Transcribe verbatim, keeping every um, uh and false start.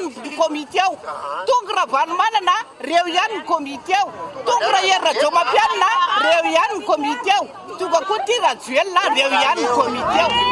ny komity ao tonga raha Vanomanana reo ihany ny komity ao tonga raha Herra Jomampianina reo ihany ny komity ao tonga koa ty Rajoelina reo ihany ny komity ao